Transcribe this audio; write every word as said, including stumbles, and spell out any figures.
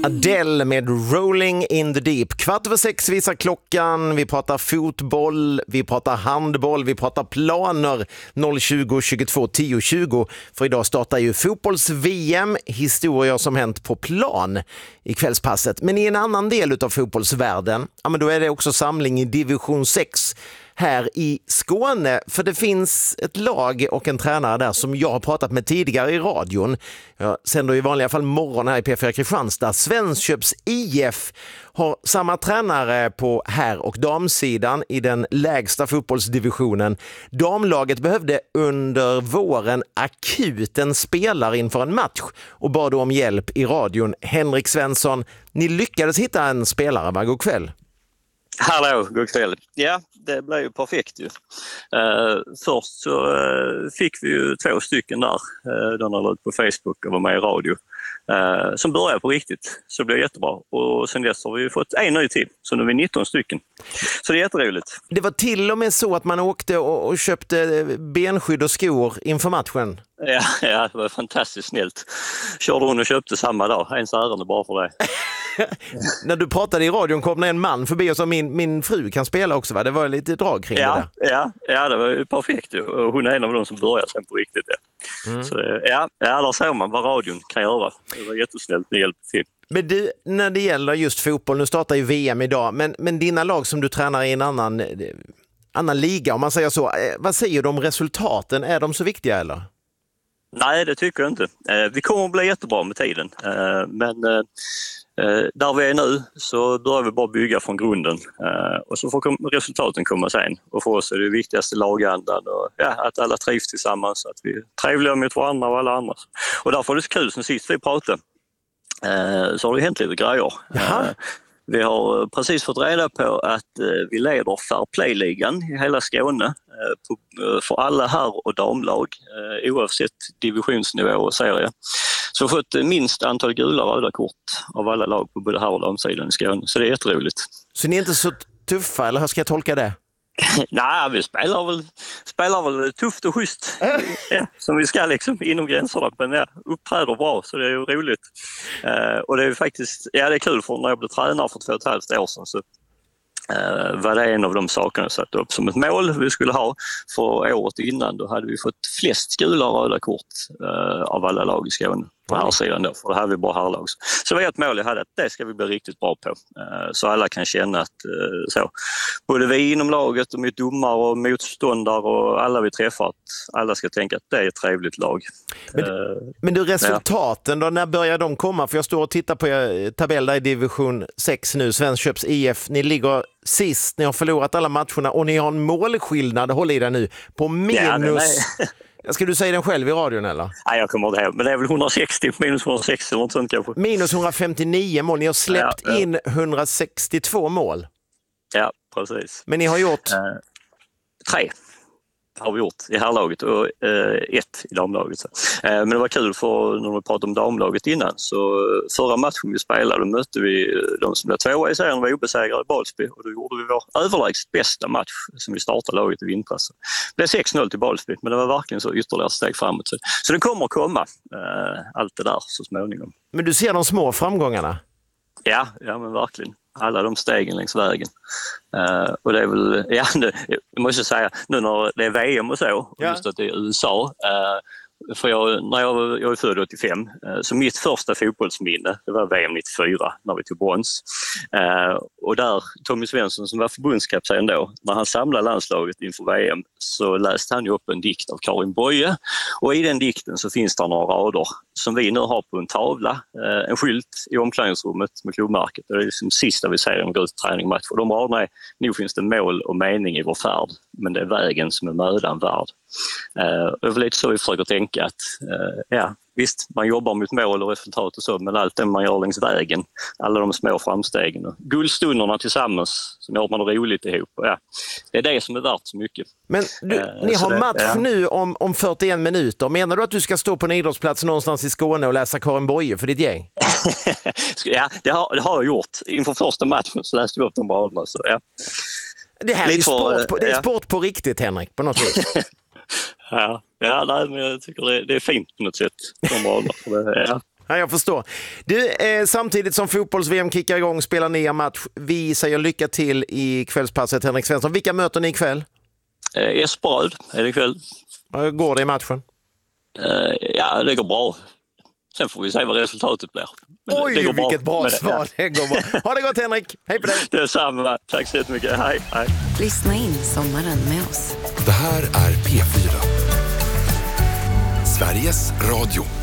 Adele med Rolling in the Deep. Kvart över sex visar klockan. Vi pratar fotboll, vi pratar handboll, vi pratar planer. noll tjugo tjugotvå tio tjugo. För idag startar ju fotbolls-V M. Historier som hänt på plan i kvällspasset. Men i en annan del av fotbollsvärlden, ja, men då är det också samling i division sex här i Skåne, för det finns ett lag och en tränare där som jag har pratat med tidigare i radion. Jag sänder i vanliga fall morgon här i P fyra Kristianstad. Svenskköps I F har samma tränare på herr- och damsidan i den lägsta fotbollsdivisionen. Damlaget behövde under våren akut en spelare inför en match och bad då om hjälp i radion. Henrik Svensson, ni lyckades hitta en spelare, va? God kväll. Hallå, god kväll. Ja, det blev ju perfekt ju. Uh, först så uh, fick vi ju två stycken där, uh, de har ut på Facebook och var med i radio, uh, som började på riktigt. Så det blev jättebra. Och sen dess har vi ju fått en ny till, så nu är vi nitton stycken. Så det är jätteroligt. Det var till och med så att man åkte och, och köpte benskydd och skor inför matchen. Ja, ja, det var fantastiskt snällt. Körde hon och köpte samma dag, ens ärende bara för det. När du pratade i radion kom det en man förbi och sa min, min fru kan spela också, va? Det var lite drag kring ja, det där. Ja, ja, det var ju perfekt. Och hon är en av de som börjar sen på riktigt. Ja. Mm. Så ja, ja, där ser man vad radion kan göra. Det var jättesnällt med hjälp till. Men du, när det gäller just fotboll, nu startar ju V M idag, men, men dina lag som du tränar i en annan, annan liga, om man säger så, vad säger du om resultaten? Är de så viktiga eller? Nej, det tycker jag inte. Vi kommer att bli jättebra med tiden, men där vi är nu så börjar vi bara bygga från grunden och så får resultaten komma sen. Och för oss är det viktigaste lagandan och ja, att alla trivs tillsammans, att vi är trevliga mot varandra och alla andra. Och därför är det så kul, som sist vi pratade så har det hänt lite grejer. Jaha. Vi har precis fått reda på att vi leder Fair Play-ligan i hela Skåne för alla herr- och damlag oavsett divisionsnivå och serie. Så vi har fått minst antal gula och röda kort av alla lag på både herr- och damsidan i Skåne. Så det är jätteroligt. Så ni är inte så tuffa, eller hur ska jag tolka det? Nej, vi spelar väl, spelar väl tufft och schysst, ja, som vi ska liksom inom gränserna, men ja, uppträder bra, så det är ju roligt. Uh, och det är ju faktiskt, ja det är kul, för när jag blev tränare för två och ett halvt år sedan så uh, var det en av de sakerna jag satte upp som ett mål vi skulle ha. För året innan då hade vi fått flest gula och röda kort uh, av alla lag i Skåne. På här sidan då, för det här är vi bara herrlag. Så det var ett mål jag hade, att det ska vi bli riktigt bra på. Så alla kan känna att så, både vi inom laget och mot domare och motståndare och alla vi träffar, att alla ska tänka att det är ett trevligt lag. Men, uh, men du, resultaten då, när börjar de komma? För jag står och tittar på er tabell där i division sex nu, Svenskköps I F. Ni ligger sist, ni har förlorat alla matcherna och ni har en målskillnad, håll i det nu, på minus... Ja, ska du säga den själv i radion eller? Nej, jag kommer inte ihåg, men det är väl hundrasextio, minus hundrasextio eller något sånt kanske. Minus hundrafemtionio mål, ni har släppt ja, ja. in hundrasextiotvå mål. Ja, precis. Men ni har gjort? Uh, tre har vi gjort i herrlaget och uh, ett i damlaget. Så. Uh, men det var kul, för när vi pratade om damlaget innan, så förra matchen vi spelade då mötte vi de som blev tvåa i serien, var obesegrade i Balsby, och då gjorde vi vår överlägset bästa match som vi startade laget i vintras. Det blev sex noll till Balsby, men det var verkligen så ytterligare steg framåt. Så, så det kommer att komma uh, allt det där så småningom. Men du ser de små framgångarna? Ja, ja men verkligen. Alla de stegen längs vägen. Uh, och det är väl, ja, det, jag måste säga, nu när det är V M och så, och ja. just att det är U S A, uh, för jag, när jag, jag är född åttiofem, uh, så mitt första fotbollsminne, det var V M nittiofyra när vi tog brons. Uh, och där, Tommy Svensson som var förbundskapten då, när han samlade landslaget inför V M, så läste han ju upp en dikt av Karin Boye, och i den dikten så finns det några rader som vi nu har på en tavla, uh, en skylt i omklädningsrummet med klubbmärket. Det är liksom sista vi säger om god träning match, och de raderna är: nu finns det mål och mening i vår färd, men det är vägen som är mödan värd. Uh, det är väl lite så vi försöker tänka att uh, ja, visst, man jobbar mot mål och resultat och så, men allt det man gör längs vägen, alla de små framstegen och guldstunderna tillsammans som gör man det roligt ihop, ja, det är det som är värt så mycket. Men du, uh, ni har det, match ja. nu om, om fyrtioen minuter. Menar du att du ska stå på en idrottsplats någonstans i Skåne och läsa Karin Boye för ditt gäng? Ja, det har, det har jag gjort. Inför första matchen så läste jag upp de raderna. Så, ja. Det här är, sport på, det är ja. sport på riktigt, Henrik, på något vis. Ja, ja nej, men jag tycker det, det är fint på något sätt. De raderna, för det, ja. Ja, jag förstår. Du, eh, samtidigt som fotbolls-V M kickar igång spelar ni en match. Vi säger lycka till i kvällspasset, Henrik Svensson. Vilka möter ni ikväll? Eh, Esbröd är det ikväll. Hur går det i matchen? Eh, ja, det går bra. Sen får vi se vad resultatet blir. Men Oj, det går vilket bra, bra svar. Ja. Det går bra. Ha det gott, Henrik. Hej på dig. Det är samma. Tack så jättemycket. Hej, hej. Lyssna in sommaren med oss. Det här är P fyra. Sveriges Radio.